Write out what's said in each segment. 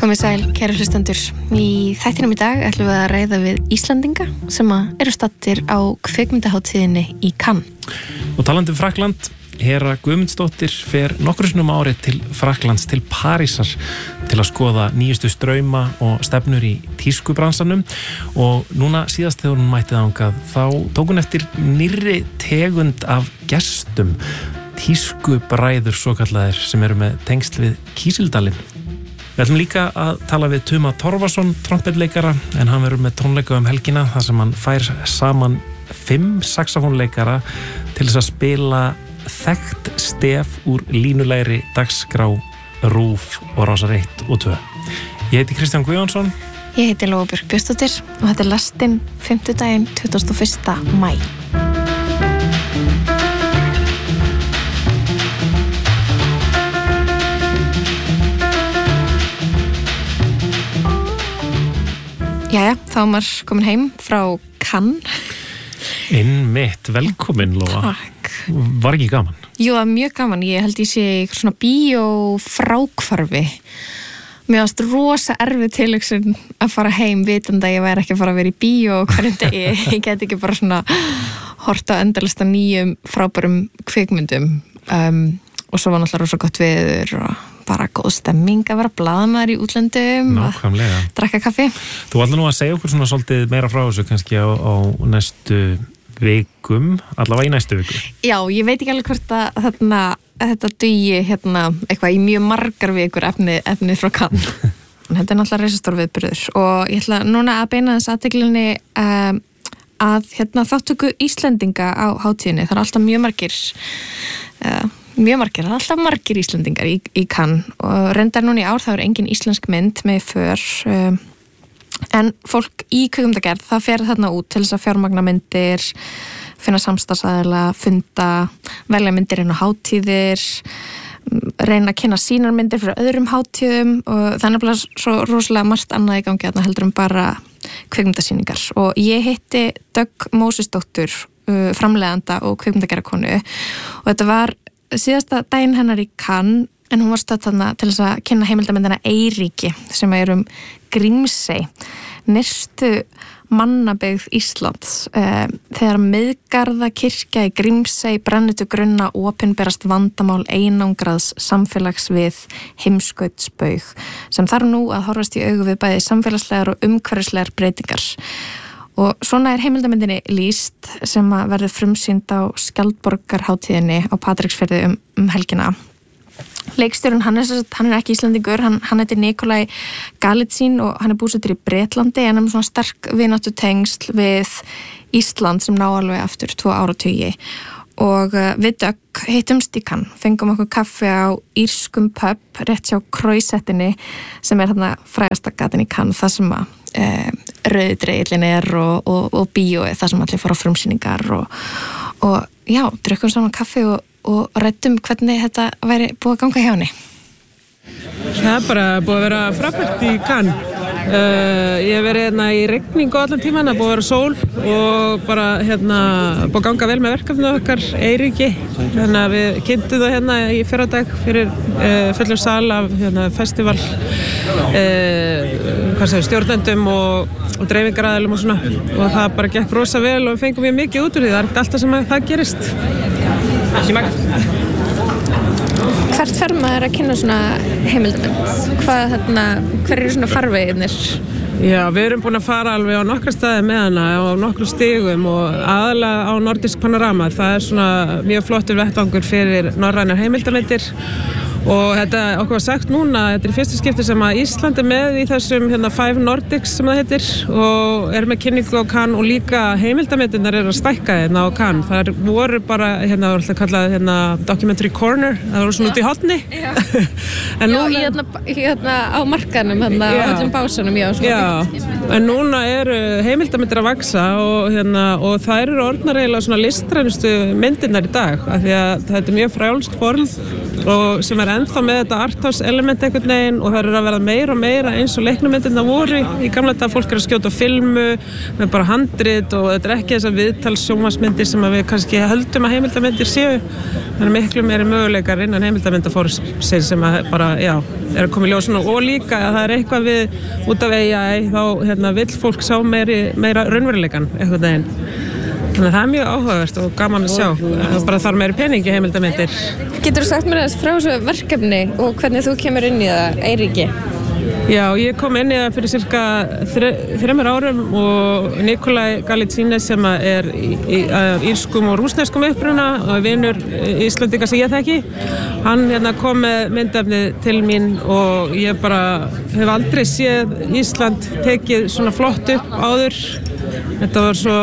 Komið sæl, kæru hlustendur. Í þættinum í dag ætlum við að ræða við Íslandinga sem eru staddir á kvikmyndahátíðinni í Cannes. Og talandi Frakkland, Hera Guðmundsdóttir fer nokkru sinnum á ári til Frakklands, til Parísar til að skoða nýjustu strauma og stefnur í tískubransanum og núna síðast þegar hún mætti þangað þá tók hún eftir nýrri tegund af gestum, tískubræður svokallaðir sem eru með tengsl við Kísildalinn. Við ætlum líka að tala við Tuma Torfason, trompetleikara, en hann verður með tónleika helgina þar sem hann fær saman 5 saxofónleikara til þess að spila þekkt stef úr línulegri dagskrá RÚV og Rásar 1 og 2. Ég heiti Kristján Guðjónsson. Ég heiti Lóa Björk Björnsdóttir og þetta lastinn 5. 21. maí. Jæja, þá er maður komin heim frá Cannes. Einmitt, velkomin Lóa. Takk. Var ekki gaman? Jú, það mjög gaman. Ég held ég sé eitthvað svona bíófrákvarfi. Mér varst rosa erfið tilhugsun að fara heim vitandi að ég væri ekki að fara að vera í bíó hverjum degi. Ég get ekki bara svona horta endalista nýjum frábærum kvikmyndum. Og svo var náttúrulega rosa gott veður og bara góð stemming að vera blaðamaður í útlöndum. Nákvæmlega. Og drakka kaffi. Þú ætlar nú að segja okkur svona svolítið meira frá þessu kannski á næstu vikum, allavega í næstu viku. Já, ég veit ekki alveg hvort að þetta dugi eitthvað í mjög margar vikur efnið frá Cannes. Þetta er náttúrulega risastór viðburður og ég ætla núna að beina þess athyglinni að þáttöku Íslendinga á hátíðinni. Það er alltaf það er alltaf margir Íslendingar í Cannes og reyndar núna í ár þá er engin íslensk mynd með för en fólk í kvikmyndagerð það fer þarna út til þess að fjármagna myndir, finna samstarfsaðila, funda, velja myndir inn á hátíðir, reyna að kynna sínar myndir fyrir öðrum hátíðum og það er nefnilega svo rosalega margt annað í gangi þarna heldur bara kvikmyndasýningar og ég hitti Dögg Mósesdóttur, framleiðanda og kvikmyndagerðarkonu og þetta var síðasta daginn hennar í Cannes en hún var stödd þarna til þess að kynna heimildamyndina Eyríki sem er Grímsey, nyrstu mannabyggð Íslands. Þegar Miðgarðakirkja í Grímsey brennur til grunna opinberast vandamál einangraðs samfélags við heimskautsbaug sem þarf nú að horfast í augu við bæði samfélagslegar og umhverfislegar breytingar. Og svona er heimildamyndinni lýst sem að verður frumsýnd á Skjaldborgarhátíðinni á Patreksfirði helgina. Leikstjórinn, hann er ekki Íslandingur, hann heitir Nikolaj Galitsyn og hann er búsettur í Bretlandi en hann er svona sterk vináttutengsl við Ísland sem ná alveg aftur 2 áratugi. Og við Dögg hittumst í Cannes, fengum okkur kaffi á írskum pub rétt hjá Croisettinni sem er þarna frægasta gatin í Cannes, það sem að rauðdreigillin er og bíóið, það sem allir fara á frumsýningar og já, drukkum saman kaffi og ræddum hvernig þetta væri búið að ganga hjá henni. Það er bara búið að vera frábært í Cannes. Ég hef verið í rigningu allan tíman, það búið að vera sól og bara búið að ganga vel með verkefnið okkar Eyríki. Þannig að við kynntum það í fyrradag fyrir fullum sal af festival stjórnendum og dreifingaraðilum og svona og það bara gekk rosa vel og við fengum mjög mikið út úr því. Það er ekki alltaf sem það gerist. Ekki mægt. Hvert fer maður að kynna svona heimildamynd? Hver eru svona farveginir? Já, við erum búin að fara alveg á nokkra staði með hana á nokkru stigum og aðalega á Nordisk Panorama. Það er svona mjög flottur vettvangur fyrir norrænar heimildamyndir og þetta okkur var sagt núna, þetta er fyrsta skipti sem að Ísland er með í þessum 5 Nordics sem það heitir og er með kynningu á Cannes og líka heimildamyndirnar eru að stækka á Cannes. Það voru bara, það var alltaf kallað Documentary Corner, það voru svona út í horni. En núna, á markanum, á öllum básunum, en núna eru heimildamyndir að vaksa og það eru orðnar eiginlega svona listrænustu myndirnar í dag, af því að þetta er mjög frjálst form og sem ennþá með þetta arthouse element einhvern veginn og það að verða meira og meira eins og leiknumyndirna voru í gamla dag, fólk að skjóta filmu með bara handrit og þetta ekki þessar viðtalssjónvarpsmyndir sem við kannski höldum að heimildarmyndir séu, þannig miklu meiri möguleikar innan heimildarmyndaformsins sem að bara, að koma í ljós og líka að það eitthvað við út af AI þá vill fólk sjá meira raunveruleikan einhvern veginn. Þannig að það mjög áhugavert og gaman að sjá. Það bara þarf meiri peningi heimildarmyndir. Geturðu sagt mér aðeins frá þessu verkefni og hvernig þú kemur inn í það, Eiríki? Já, ég kom inn í það fyrir cirka 3 árum og Nikolaj Galitsines sem er írskum og rússneskum uppruna og vinur Íslendinga sem ég þekki. Hann kom með myndefni til mín og ég bara hef aldrei séð Ísland tekið svona flott upp áður. Þetta var svo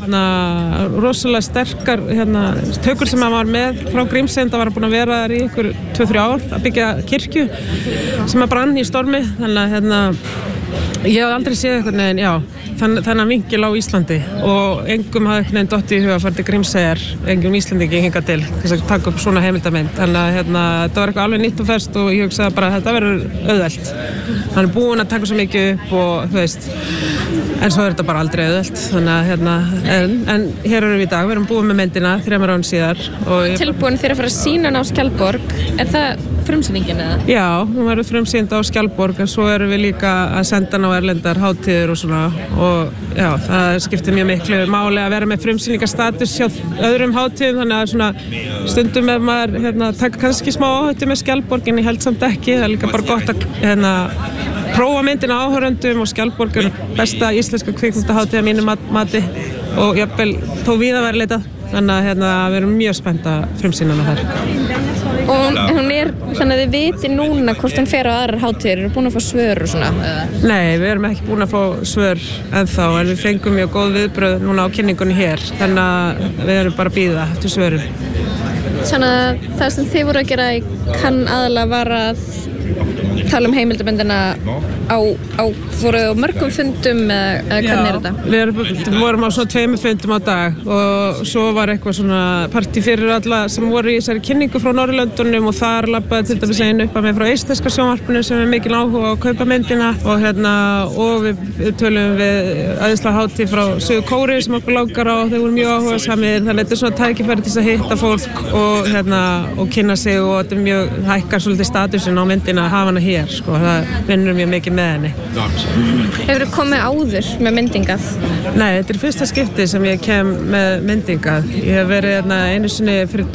rosalega sterkar tökur sem hann var með frá Grímsey, það var búin að vera þar í ykkur 2-3 ár að byggja kirkju sem að brann í stormi, þannig að ég hef aldrei séð eitthvað þennan vinkil á Íslandi og engum hafði einhvern veginn dottið í huga að fara til Grímseyjar, engum Íslandingi hingað til þess að taka upp svona heimildarmynd, þannig að þetta var eitthvað alveg nýtt og ferskt og ég hugsaði bara að þetta verður auðvelt. Hann er búinn að taka svo mikið upp og þú veist, en svo er þetta bara aldrei auðvelt, þannig að en hér erum við í dag, við erum búin með myndina 3 árum síðar. Tilbúin þér að fara að sýna hana á Skjaldborg, er það frumsýningin eða? Já, hún verður frumsýnd á Skjaldborg en svo erum við líka að senda hana á erlendar hátíðir og svona og já, það skiptir mjög miklu máli að vera með frumsýningastatus hjá öðrum hátíðum, þannig að svona stundum ef maður taka kannski smá áhættu með Skjaldborg en ég held samt ekki, það er líka bara gott að prófa myndina áhorfendum og Skjaldborg er besta íslenska kvikmyndahátíð að mínu mati og jafnvel þó víða væri leitað, þannig að við erum mjög spennt að frumsýna hana þar. Og hún er, þannig að þið viti núna hvort hún fer á aðrar hátíðir, eru búin að fá svör og svona? Nei, við erum ekki búin að fá svör ennþá, en við fengum mjög góð viðbröð núna á kynningunni hér, þannig að við erum bara að bíða eftir svörum. Þannig að það sem þið voru að gera í Cannes aðalega var að tala heimildamyndina voruð á mörgum fundum eða hvernig er þetta? Við vorum á svona 2 fundum á dag og svo var eitthvað svona partí fyrir alla sem voru í þessari kynningu frá Norðurlöndunum og þar labbaði til dæmis einu upp að með frá eistneska sjónvarpinu sem er mikil áhuga á að kaupa myndina og við tölum við æðislega hátíð frá Suður Kóreu sem okkur langar á og þau voru mjög áhugasamir, þannig að þetta er svona tækifæri til að hitta fólk og kynna sig og þetta er mjög hækkar svolítið statusin á myndina að hafa hana hér, sko, það vinnur mjög mikið með henni. Hefurðu komið áður með myndingað? Nei, þetta er fyrsta skipti sem ég kem með myndingað. Ég hef verið einu sinni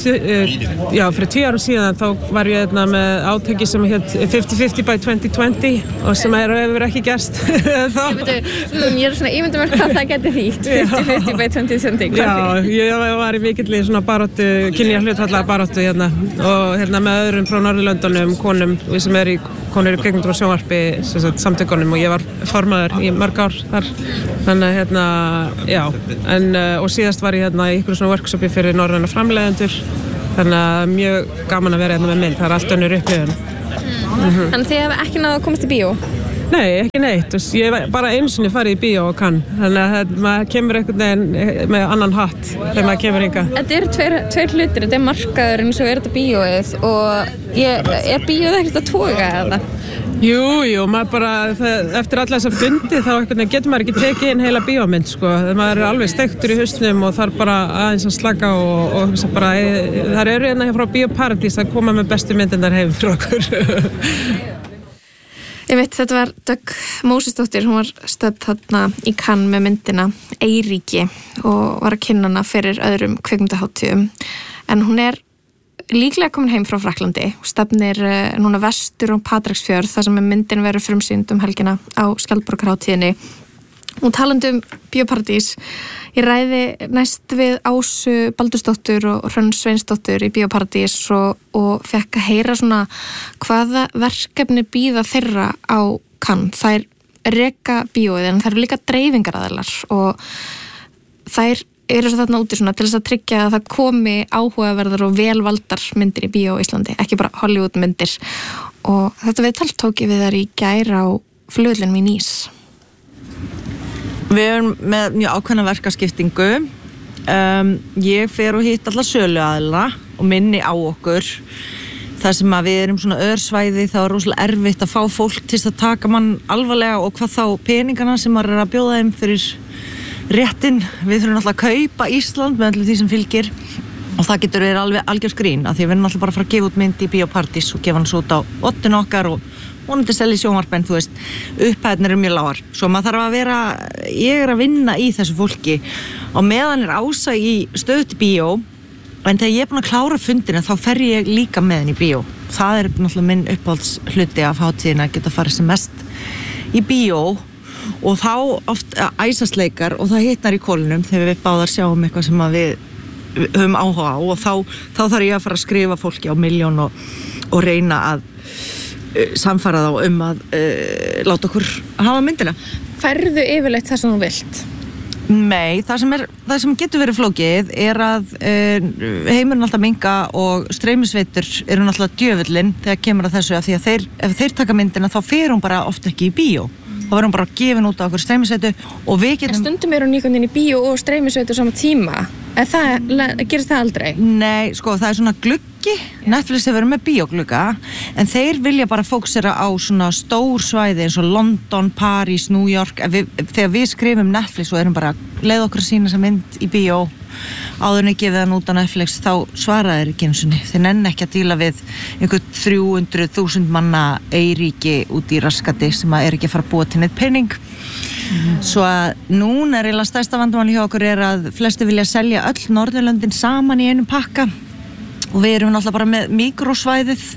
fyrir 10 árum síðan þá var ég með átaki sem hét 50-50 by 2020 og sem hefur ekki gerst þá. Ég er svona ímyndum hvað það geti þýtt, 50-50 by 2020. Já, ég var í mikilli svona baráttu, kynja hlutfallar baráttu og með öðrum frá Norðurlöndunum, konum sem er í konur í kvikmyndir og sjónvarpi samtökunum og ég var formaður í mörg ár þar, þannig og síðast var ég í ykkur svona workshopi fyrir norræna framleiðendur, þannig að mjög gaman að vera með mynd, það er allt önnur upplifun. Þannig að þið hefur ekki náðu að komast í bíó? Nei, ekki neitt, ég hef bara einu sinni farið í bíó og kann, þannig að maður kemur einhvern veginn með annan hatt þegar maður kemur hingað. Þetta eru tveir hlutir, þetta er markaðurinn og svo er þetta bíóið og er bíóið ekkert að toga eða? Jú, maður bara, eftir alla þess að fundi þá getur maður ekki tekið inn heila bíómynd, sko, maður er alveg steiktur í hausnum og þarf bara aðeins að slaka og bara, þar eru frá Bíóparadís að koma með bestu myndindar heim frá okkur. Ég veit, þetta var Dögg Mósesdóttir, hún var stödd þarna í Cannes með myndina Eiríki og var að kynna hana fyrir öðrum kvikmyndahátíðum, en hún er líklega komin heim frá Frakklandi og stefnir núna vestur á Patreksfjörð þar sem myndin verður frumsýnd helgina á Skjaldborgarhátíðinni. Og talandi Bíóparadís, ég ræði næst við Ásu Baldursdóttur og Hrönn Sveinsdóttur í Bíóparadís og fekk að heyra svona hvaða verkefni bíða þeirra á Cannes. Þær reka bíóið en þær eru líka dreifingaraðilar og þær eru svo þarna úti svona til þess að tryggja að það komi áhugaverðar og velvaldar myndir í bíó í Íslandi, ekki bara Hollywood myndir. Og þetta viðtal tók ég við þær í gær á flugvellinum í Nice. Við erum með mjög ákveðna verkaskiptingu. Ég fer og hitt alla söluaðila og minni á okkur. það sem að við erum svona örsvæði þá rosalega erfitt að fá fólk til að taka mann alvarlega og hvað þá peningana sem maður að bjóða þeim fyrir réttin. Við þurfum alltaf að kaupa Ísland með allir því sem fylgir og það getur verið alveg algjör skrín af því við erum alltaf bara að fara að gefa út mynd í Bíópartís og gefa hann svo út á oddin okkar og vonandi selja í sjónvarp en þú veist, upphæðnir eru mjög lágar. Svo maður þarf að vera, ég að vinna í þessu fólki og meðan Ása í stöðu til bíó en þegar ég búin að klára fundina þá fer ég líka með henni í bíó. Það náttúrulega minn uppáhaldshluti af hátíðin að geta farið sem mest í bíó og þá oft æsasleikar og það hitnar í kólinum þegar við báðar sjáum eitthvað sem að við höfum áhuga á og þá þarf ég að fara að skrifa fólki á milljón og reyna að samfara þá að láta okkur hafa myndina. Færðu yfirleitt það sem þú vilt? Nei, það sem getur verið flókið að heimurinn alltaf minka og streymisveitur eru náttúrulega djöfullinn þegar kemur að þessu að því að ef þeir taka myndina þá fer hún bara oft ekki í bíó. Þá verður hún bara gefin út á okkur streymisveitu og við getum... En stundum eru hún í bíó og streymisveitu á sama tíma. Gerist það aldrei? Nei, sko, það svona gluggi. Netflix hefur verið með bíóglugga en þeir vilja bara fókusera á svona stór svæði eins og London, París, New York. Þegar við skrifum Netflix og erum bara leið okkur að sína þessa mynd í bíó áður en ekki gefið hann út á Netflix þá svara þeir ekki einu sinni. Þeir nenni ekki að díla við einhver 300.000 manna eyríki út í raskati sem að ekki að fara að búa til neitt pening. Svo að núna eiginlega stærsta vandamáli hjá okkur að flesti vilja selja öll Norðurlöndin saman í einum pakka og við erum náttúrulega bara með mikrosvæðið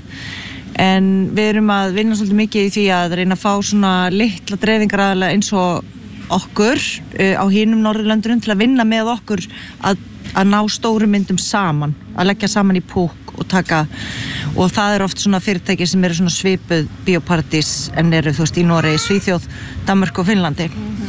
en við erum að vinna svolítið mikið í því að reyna að fá svona litla dreifingaraðilega eins og okkur á hinum Norðurlöndunum til að vinna með okkur að ná stórum myndum saman, að leggja saman í púk og taka og það oft svona fyrirtæki sem eru svona svipuð Bíópartís en eru þú veist í Noregi, Svíþjóð, Danmörku og Finnlandi.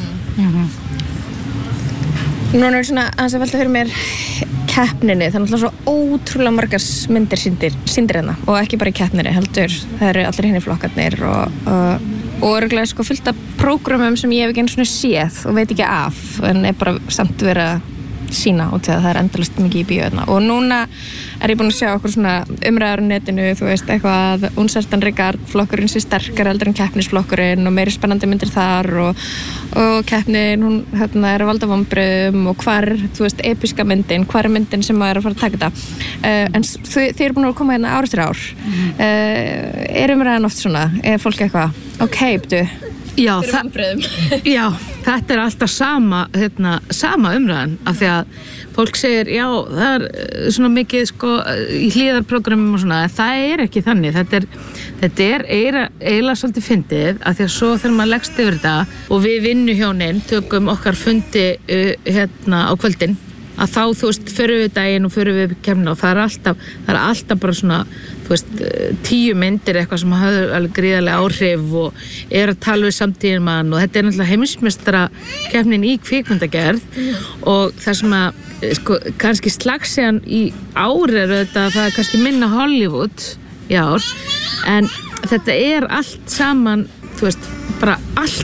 Núna er svona aðeins að velta fyrir mér keppninni, það er náttúrulega svo ótrúlega margar myndir sýndir hérna og ekki bara í keppninni heldur, það eru allir hinni flokkarnir og örgulega sko fullt af prógramum sem ég hef ekki einu svona séð og veit ekki af en er bara samt verið að sína út til að það er endalist mikið í bíó hérna og núna er ég búin að sjá okkur svona umræður á netinu, þú veist, eitthvað Uncertain Regard flokkurinn sé sterkar heldur en keppnisflokkurinn og meiri spennandi myndir þar og keppnin, hún hérna er að valda vonbrigðum og hvar, þú veist, episka myndin, hvar er myndin sem maður er að fara að taka þetta en þið eru búin að koma hérna ár eftir ár er umræðan oft svona, er fólk eitthvað ok, betu Já, þetta er alltaf sama umræðan af því að fólk segir, já, það er svona mikið sko í hlíðarprogrammum og svona, en það er ekki þannig, þetta er eiginlega svolítið fyndið af því að svo þegar maður leggst yfir þetta og við vinnuhjónin tökum okkar fundi á kvöldin að þá, þú veist, förum við daginn og förum við kemna og það er alltaf bara svona, þú veist, 10 myndir eitthvað sem hafður alveg gríðarlega áhrif og er að tala við samtíðinmann og þetta er náttúrulega heimsmeistara keppnin í kvikmyndagerð og það sem að, sko, kannski slagsíðan í ár er þetta að það er kannski minna Hollywood í ár, en þetta er allt saman, þú veist, bara allt